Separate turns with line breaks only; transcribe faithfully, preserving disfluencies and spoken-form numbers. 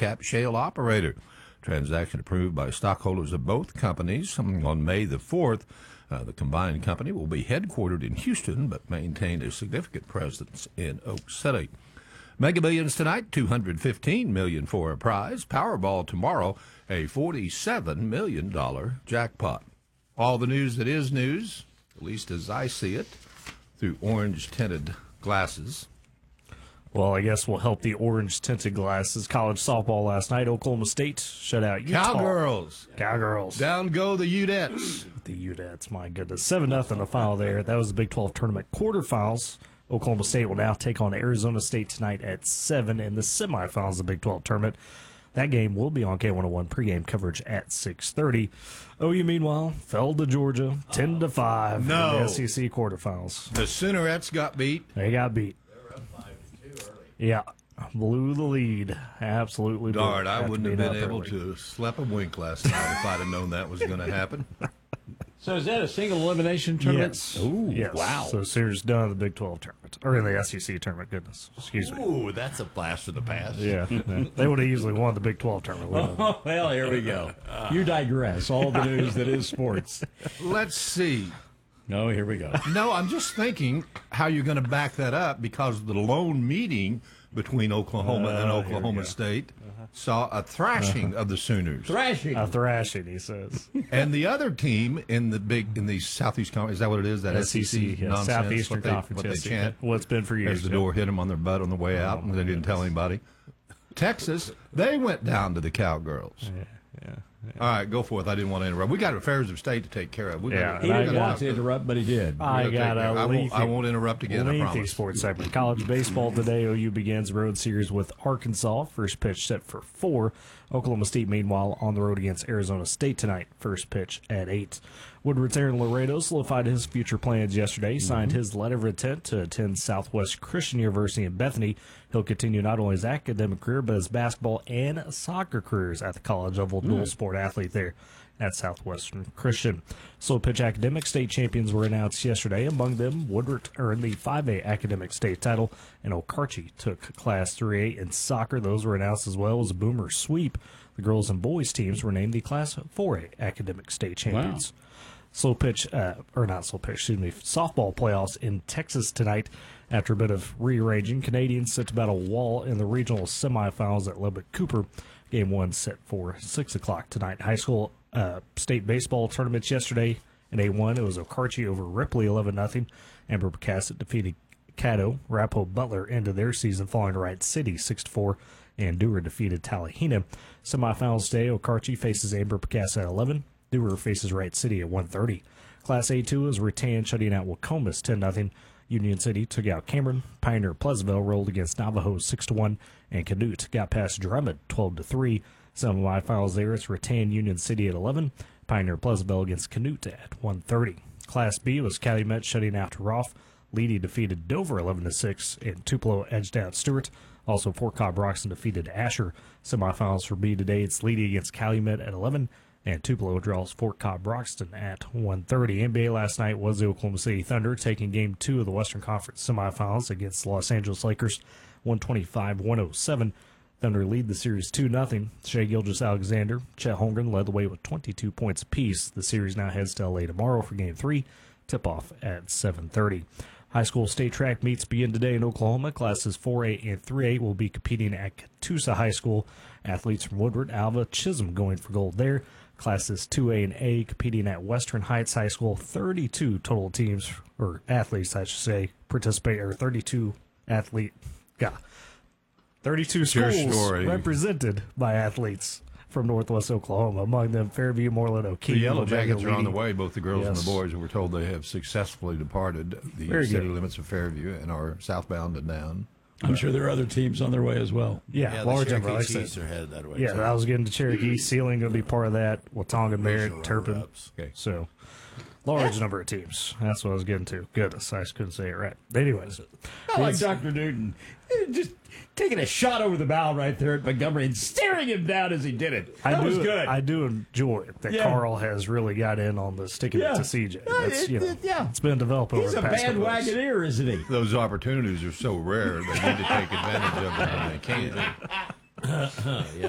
cap shale operator. Transaction approved by stockholders of both companies on May the fourth. Uh, the combined company will be headquartered in Houston but maintain a significant presence in Oak City. Mega Millions tonight, two hundred fifteen million dollars for a prize. Powerball tomorrow, a forty-seven million dollars jackpot. All the news that is news, at least as I see it, through orange-tinted glasses.
Well, I guess we'll help the orange-tinted glasses. College softball last night, Oklahoma State shut out Utah.
Cowgirls.
Cowgirls.
Down go the Utes.
The Utes, my goodness. seven nothing the final there. That was the Big twelve tournament quarterfinals. Oklahoma State will now take on Arizona State tonight at seven in the semifinals of the Big twelve tournament. That game will be on K one oh one pregame coverage at six thirty. O U, meanwhile, fell to Georgia ten to five
no.
in the S E C quarterfinals.
The Soonerettes got beat.
They got beat. Yeah, blew the lead. Absolutely.
Darn, I wouldn't have been able
early.
to sleep a wink last night if I'd have known that was going to happen.
So is that a single elimination tournament?
Yes.
Ooh,
yes.
Wow.
So Sooners done in the Big twelve tournament, or in the S E C tournament. Goodness, excuse me.
Ooh, that's a blast from the past.
Yeah, they would have easily won the Big twelve tournament. wouldn't they?
Oh, well, here we go. You digress. All the news that is sports.
Let's see.
No, here we go.
No, I'm just thinking how you're going to back that up because of the lone meeting between Oklahoma
Uh,
and
here we
Oklahoma
go.
State saw a thrashing of the Sooners.
Thrashing.
A thrashing, he says.
And the other team in the big in the Southeast Conference, is that what it is? That
S E C, yeah,
nonsense?
Southeastern
what they,
Conference.
What
yes,
they chant
yeah. What's been for years.
as the
yeah.
door hit them on their butt on the way out,
Oh,
and they didn't tell anybody. Texas, they went down to the Cowgirls.
Yeah, yeah.
All right, go forth. I didn't want to interrupt. We got affairs of state to take care of. We
Yeah,
got,
He
and I
didn't
got-
want to interrupt, but he did.
I
We'll
got
take
a
care. I won't,
lengthy,
I won't interrupt again, I
lengthy
promise.
sports segment. College baseball today. O U begins road series with Arkansas. First pitch set for four. Oklahoma State, meanwhile, on the road against Arizona State tonight. First pitch at eight. Woodward's Aaron Laredo solidified his future plans yesterday. Signed his letter of intent to attend Southwest Christian University in Bethany. He'll continue not only his academic career, but his basketball and soccer careers at the college level. Dual sport athlete there at Southwestern Christian. Slow pitch academic state champions were announced yesterday. Among them, Woodward earned the five A academic state title, and Okarche took Class three A in soccer. Those were announced as well as a Boomer sweep. The girls and boys teams were named the Class four A academic state champions. Slow pitch, uh, or not slow pitch, excuse me, softball playoffs in Texas tonight. After a bit of rearranging, Canadians set to battle Wall in the regional semifinals at Lubbock Cooper. Game one set for six o'clock tonight. High school uh, state baseball tournaments yesterday in A one. It was Okarche over Ripley eleven nothing. Amber Picassett defeated Caddo. Rapo Butler ended their season falling to Wright City six to four. And Dewar defeated Talihina. Semifinals today, Okarche faces Amber Picassett at eleven. Dewar faces Wright City at one thirty. Class A two is Rattan shutting out Wacomas ten nothing. Union City took out Cameron. Pioneer Pleasantville rolled against Navajo six to one. And Canute got past Drummond twelve to three. Semifinals there, it's Rattan Union City at eleven. Pioneer Pleasantville against Canute at one thirty. Class B was Calumet shutting out Roth. Leedy defeated Dover eleven to six. And Tupelo edged out Stewart. Also, Fort Cobb Roxton defeated Asher. Semifinals for B today, it's Leedy against Calumet at eleven. And Tupelo draws Fort Cobb Roxton at one thirty. N B A last night was the Oklahoma City Thunder taking Game two of the Western Conference semifinals against the Los Angeles Lakers, one twenty-five to one oh seven. Thunder lead the series two nothing. Shai Gilgeous-Alexander, Chet Holmgren led the way with twenty-two points apiece. The series now heads to L A tomorrow for Game three. Tip-off at seven thirty. High school state track meets begin today in Oklahoma. Classes four A and three A will be competing at Catoosa High School. Athletes from Woodward, Alva, Chisholm going for gold there. Classes two A and A competing at Western Heights High School. thirty-two total teams, or athletes, I should say, participate, or thirty-two athlete, yeah, thirty-two
Your
schools
story.
represented by athletes from Northwest Oklahoma. Among them, Fairview, Moreland, O'Keefe.
The Yellow
Lavender,
Jackets are on the
Leedy.
way, both the girls and
Yes.
the boys, and we're told they have successfully departed the
Very
city
good.
limits of Fairview and are southbound and down.
I'm sure there are other teams on their way as well.
Yeah,
Yeah,
large
the
number. Like I
Cherokee
said.
Chiefs are headed that way.
Yeah,
too.
I was getting to Cherokee. Sealing going to be part of that. Watonga, Merritt,
Racial
Turpin.
runner-ups.
Okay.
So, large number of teams. That's what I was getting to. Goodness, I just couldn't say it right. Anyways,
I like
it's-
Doctor Newton. Eh, Just taking a shot over the bow right there at Montgomery and staring him down as he did it.
I
That
do,
was good.
I do enjoy it that
Yeah.
Carl has really got in on the sticking
Yeah.
it to C J.
Yeah,
That's, you
it-
know,
it- yeah.
It's been developed over
He's
the
a
past couple of years.
bandwagoneer, isn't he?
Those opportunities are so rare, they need to take advantage of them when they can.
yeah.